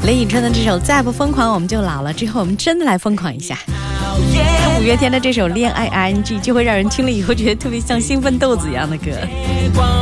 雷以春的这首再不疯狂我们就老了，之后我们真的来疯狂一下。五月天的这首恋爱 ING 就会让人听了以后觉得特别像兴奋豆子一样的歌。